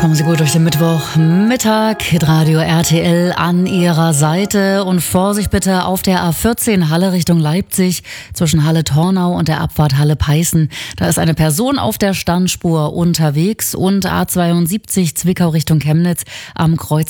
Kommen Sie gut durch den Mittwochmittag. Hitradio RTL an Ihrer Seite. Und Vorsicht bitte auf der A14 Halle Richtung Leipzig zwischen Halle-Tornau und der Abfahrt Halle-Peißen. Da ist eine Person auf der Standspur unterwegs. Und A72 Zwickau Richtung Chemnitz am Kreuz